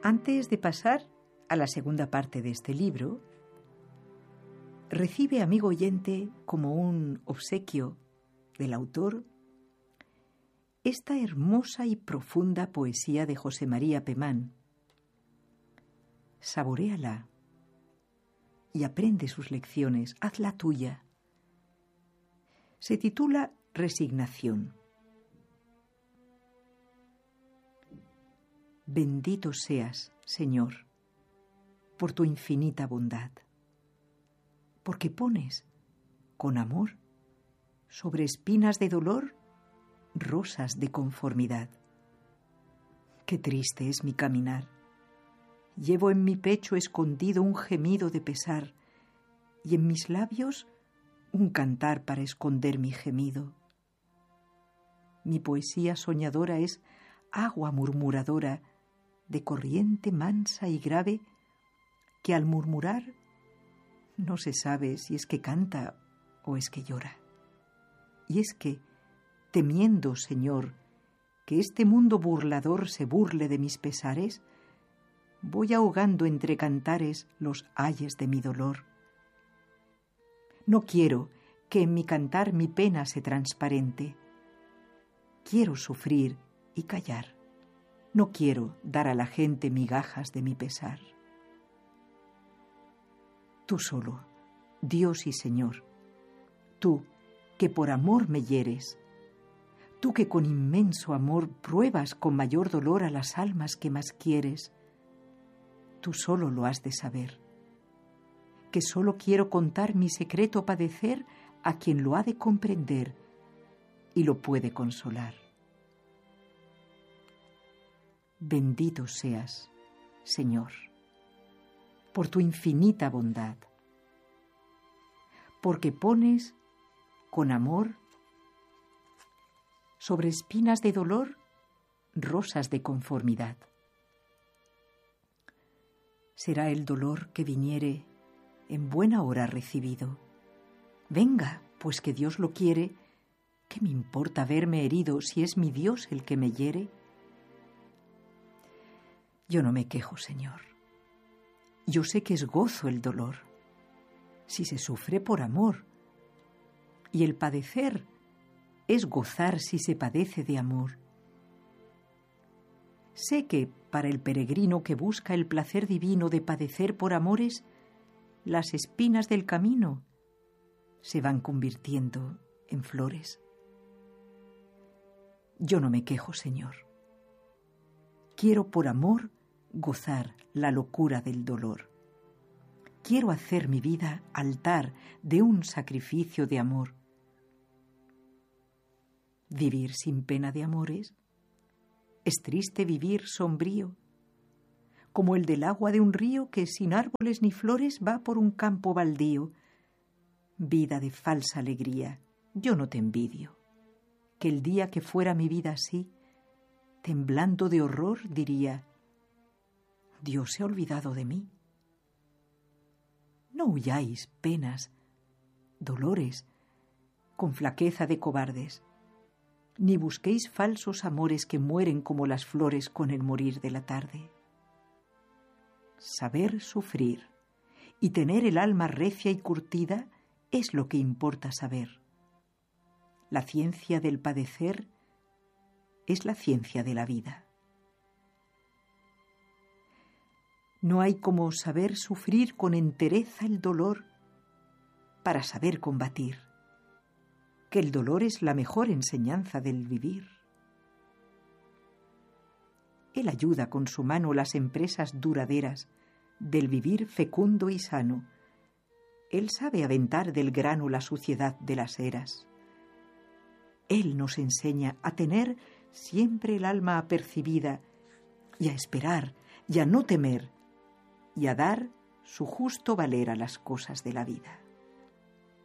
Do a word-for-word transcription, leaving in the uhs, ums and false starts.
Antes de pasar a la segunda parte de este libro, recibe, amigo oyente, como un obsequio del autor, esta hermosa y profunda poesía de José María Pemán. Saboréala y aprende sus lecciones, hazla tuya. Se titula Resignación. Bendito seas, Señor, por tu infinita bondad, porque pones, con amor, sobre espinas de dolor, rosas de conformidad. Qué triste es mi caminar. Llevo en mi pecho escondido un gemido de pesar y en mis labios un cantar para esconder mi gemido. Mi poesía soñadora es agua murmuradora de corriente mansa y grave que al murmurar no se sabe si es que canta o es que llora. Y es que, temiendo, Señor, que este mundo burlador se burle de mis pesares, voy ahogando entre cantares los ayes de mi dolor. No quiero que en mi cantar mi pena se transparente. Quiero sufrir y callar. No quiero dar a la gente migajas de mi pesar. Tú solo, Dios y Señor, tú que por amor me hieres, tú que con inmenso amor pruebas con mayor dolor a las almas que más quieres, tú solo lo has de saber, que solo quiero contar mi secreto padecer a quien lo ha de comprender y lo puede consolar. Bendito seas, Señor, por tu infinita bondad, porque pones con amor sobre espinas de dolor rosas de conformidad. Será el dolor que viniere en buena hora recibido. Venga, pues que Dios lo quiere, ¿qué me importa verme herido si es mi Dios el que me hiere? Yo no me quejo, Señor. Yo sé que es gozo el dolor, si se sufre por amor, y el padecer es gozar si se padece de amor. Sé que para el peregrino que busca el placer divino de padecer por amores, las espinas del camino se van convirtiendo en flores. Yo no me quejo, Señor. Quiero por amor gozar la locura del dolor. Quiero hacer mi vida altar de un sacrificio de amor. Vivir sin pena de amores es triste vivir sombrío, como el del agua de un río que sin árboles ni flores va por un campo baldío. Vida de falsa alegría, yo no te envidio, que el día que fuera mi vida así, temblando de horror diría: Dios se ha olvidado de mí. No huyáis penas, dolores, con flaqueza de cobardes, ni busquéis falsos amores que mueren como las flores con el morir de la tarde. Saber sufrir y tener el alma recia y curtida es lo que importa saber. La ciencia del padecer es la ciencia de la vida. No hay como saber sufrir con entereza el dolor para saber combatir, que el dolor es la mejor enseñanza del vivir. Él ayuda con su mano las empresas duraderas del vivir fecundo y sano. Él sabe aventar del grano la suciedad de las eras. Él nos enseña a tener siempre el alma apercibida y a esperar y a no temer y a dar su justo valer a las cosas de la vida.